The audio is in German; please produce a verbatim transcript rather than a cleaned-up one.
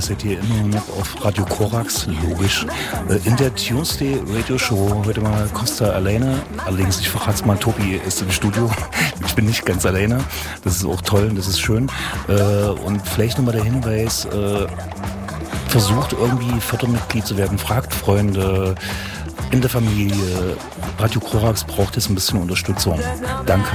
ihr seid hier immer noch auf Radio Korax, logisch. Äh, in der Tuesday Radio Show heute mal Costa alleine. Allerdings, ich verrat's mal, Tobi ist im Studio. Ich bin nicht ganz alleine. Das ist auch toll und das ist schön. Äh, und vielleicht nochmal der Hinweis, äh, versucht irgendwie Fördermitglied zu werden, fragt Freunde in der Familie. Radio Korax braucht jetzt ein bisschen Unterstützung. Danke.